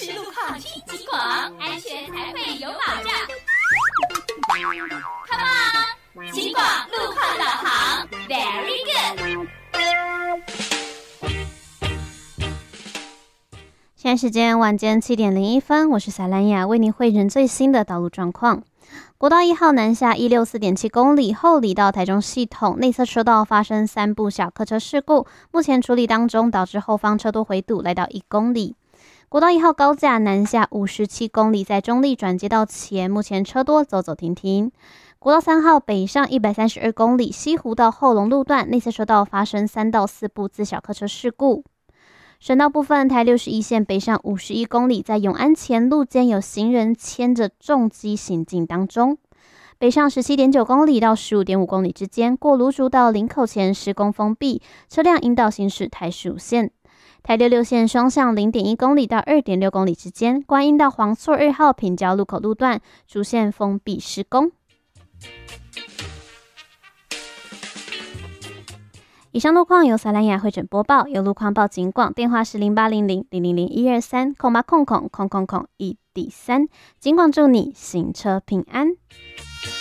实路况听警广，安全才会有保障。Come on， 警广路况导航 ，Very good。 现在时间晚间7点01分，我是撒兰雅，为您汇整最新的道路状况。国道1号南下164.7公里后里到台中系统内侧车道发生3部小客车事故，目前处理当中，导致后方车多回堵来到1公里。国道1号高架南下57公里，在中立转接道前，目前车多走走停停。国道3号北上132公里，西湖到后龙路段内侧车道发生3到4部自小客车事故。省道部分，台61线北上51公里，在永安前路间有行人牵着重机行进当中。北上17.9公里到15.5公里之间，过芦竹到林口前施工封闭，车辆引导行驶台15线。台66线双向0.1公里到2.6公里之间，观音到黄厝2号平交路口路段主线封闭施工。以上路况由撒兰雅汇整播报，有路况报警广，电话是0800000123，08000001D3。警广祝你行车平安。